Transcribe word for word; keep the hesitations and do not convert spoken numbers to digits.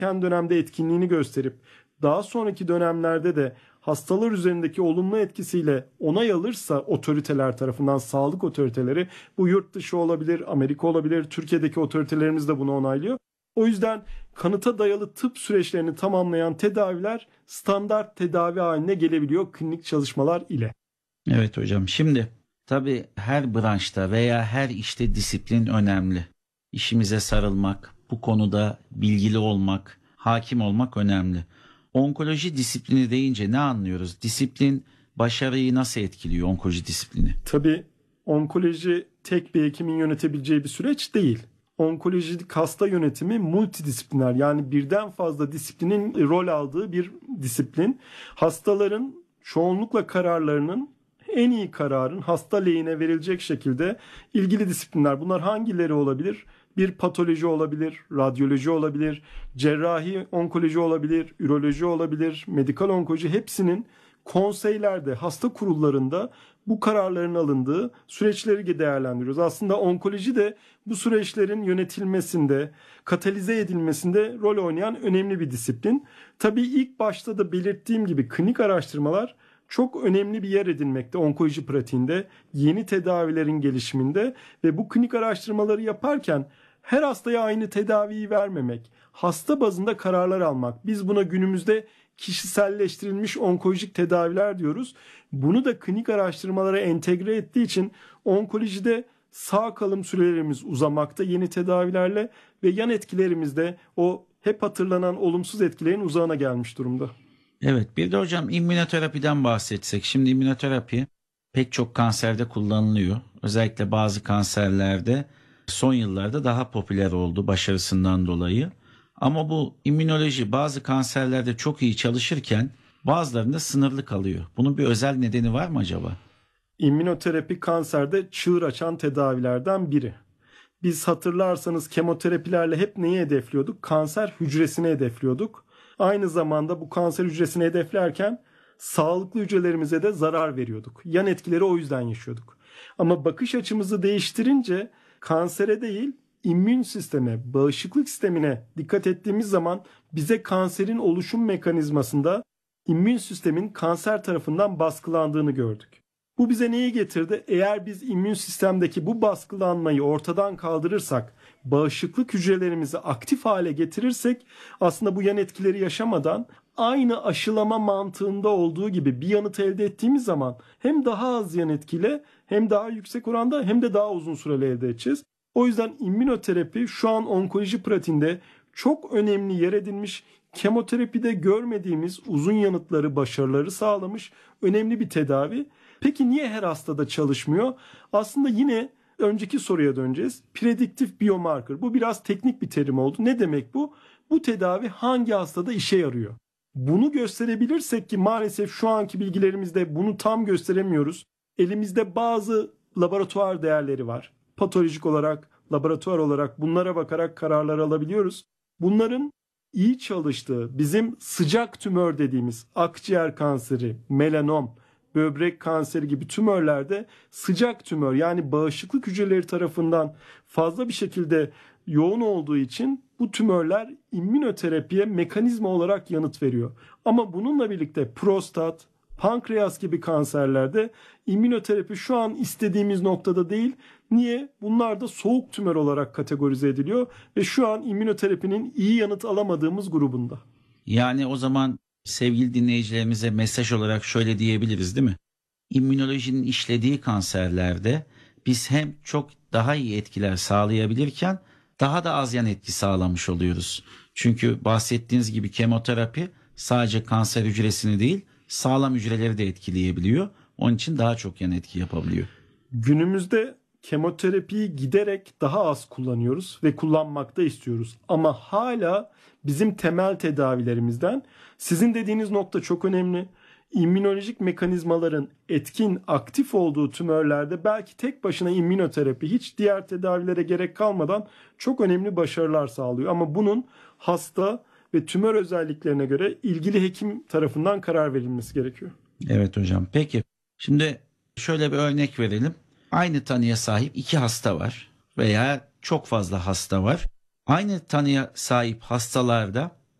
erken dönemde etkinliğini gösterip daha sonraki dönemlerde de hastalar üzerindeki olumlu etkisiyle onay alırsa otoriteler tarafından, sağlık otoriteleri, bu yurt dışı olabilir, Amerika olabilir, Türkiye'deki otoritelerimiz de bunu onaylıyor. O yüzden kanıta dayalı tıp süreçlerini tamamlayan tedaviler standart tedavi haline gelebiliyor klinik çalışmalar ile. Evet hocam, şimdi tabii her branşta veya her işte disiplin önemli. İşimize sarılmak, bu konuda bilgili olmak, hakim olmak önemli. Onkoloji disiplini deyince ne anlıyoruz? Disiplin başarıyı nasıl etkiliyor, onkoloji disiplini? Tabii onkoloji tek bir hekimin yönetebileceği bir süreç değil. Onkolojik hasta yönetimi multidisipliner, yani birden fazla disiplinin rol aldığı bir disiplin. Hastaların çoğunlukla kararlarının, en iyi kararın hasta lehine verilecek şekilde ilgili disiplinler. Bunlar hangileri olabilir? Bir patoloji olabilir, radyoloji olabilir, cerrahi onkoloji olabilir, üroloji olabilir, medikal onkoloji, hepsinin konseylerde, hasta kurullarında bu kararların alındığı süreçleri değerlendiriyoruz. Aslında onkoloji de bu süreçlerin yönetilmesinde, katalize edilmesinde rol oynayan önemli bir disiplin. Tabii ilk başta da belirttiğim gibi klinik araştırmalar çok önemli bir yer edinmekte onkoloji pratiğinde, yeni tedavilerin gelişiminde ve bu klinik araştırmaları yaparken her hastaya aynı tedaviyi vermemek, hasta bazında kararlar almak. Biz buna günümüzde kişiselleştirilmiş onkolojik tedaviler diyoruz. Bunu da klinik araştırmalara entegre ettiği için onkolojide sağ kalım sürelerimiz uzamakta yeni tedavilerle ve yan etkilerimiz de o hep hatırlanan olumsuz etkilerin uzağına gelmiş durumda. Evet, bir de hocam immünoterapiden bahsetsek. Şimdi immünoterapi pek çok kanserde kullanılıyor. Özellikle bazı kanserlerde son yıllarda daha popüler oldu başarısından dolayı. Ama bu immünoloji bazı kanserlerde çok iyi çalışırken bazılarında sınırlı kalıyor. Bunun bir özel nedeni var mı acaba? İmmünoterapi kanserde çığır açan tedavilerden biri. Biz hatırlarsanız kemoterapilerle hep neyi hedefliyorduk? Kanser hücresini hedefliyorduk. Aynı zamanda bu kanser hücresini hedeflerken sağlıklı hücrelerimize de zarar veriyorduk. Yan etkileri o yüzden yaşıyorduk. Ama bakış açımızı değiştirince kansere değil, immün sisteme, bağışıklık sistemine dikkat ettiğimiz zaman bize kanserin oluşum mekanizmasında immün sistemin kanser tarafından baskılandığını gördük. Bu bize neyi getirdi? Eğer biz immün sistemdeki bu baskılanmayı ortadan kaldırırsak, bağışıklık hücrelerimizi aktif hale getirirsek aslında bu yan etkileri yaşamadan aynı aşılama mantığında olduğu gibi bir yanıt elde ettiğimiz zaman hem daha az yan etkiyle hem daha yüksek oranda hem de daha uzun süreli elde edeceğiz. O yüzden immünoterapi şu an onkoloji pratiğinde çok önemli yer edinmiş, kemoterapide görmediğimiz uzun yanıtları, başarıları sağlamış önemli bir tedavi. Peki niye her hastada çalışmıyor? Aslında yine önceki soruya döneceğiz. Prediktif biomarker. Bu biraz teknik bir terim oldu. Ne demek bu? Bu tedavi hangi hastada işe yarıyor? Bunu gösterebilirsek, ki maalesef şu anki bilgilerimizde bunu tam gösteremiyoruz. Elimizde bazı laboratuvar değerleri var. Patolojik olarak, laboratuvar olarak bunlara bakarak kararlar alabiliyoruz. Bunların iyi çalıştığı, bizim sıcak tümör dediğimiz akciğer kanseri, melanom, böbrek kanseri gibi tümörlerde sıcak tümör, yani bağışıklık hücreleri tarafından fazla bir şekilde yoğun olduğu için bu tümörler immünoterapiye mekanizma olarak yanıt veriyor. Ama bununla birlikte prostat, pankreas gibi kanserlerde immünoterapi şu an istediğimiz noktada değil. Niye? Bunlar da soğuk tümör olarak kategorize ediliyor ve şu an immünoterapinin iyi yanıt alamadığımız grubunda. Yani o zaman sevgili dinleyicilerimize mesaj olarak şöyle diyebiliriz değil mi? İmmünolojinin işlediği kanserlerde biz hem çok daha iyi etkiler sağlayabilirken daha da az yan etki sağlamış oluyoruz. Çünkü bahsettiğiniz gibi kemoterapi sadece kanser hücresini değil, sağlam hücreleri de etkileyebiliyor. Onun için daha çok yan etki yapabiliyor. Günümüzde kemoterapiyi giderek daha az kullanıyoruz ve kullanmakta istiyoruz. Ama hala bizim temel tedavilerimizden, sizin dediğiniz nokta çok önemli. İmmünolojik mekanizmaların etkin, aktif olduğu tümörlerde belki tek başına immünoterapi hiç diğer tedavilere gerek kalmadan çok önemli başarılar sağlıyor. Ama bunun hasta ve tümör özelliklerine göre ilgili hekim tarafından karar verilmesi gerekiyor. Evet hocam. Peki şimdi şöyle bir örnek verelim. Aynı tanıya sahip iki hasta var veya çok fazla hasta var. Aynı tanıya sahip hastalarda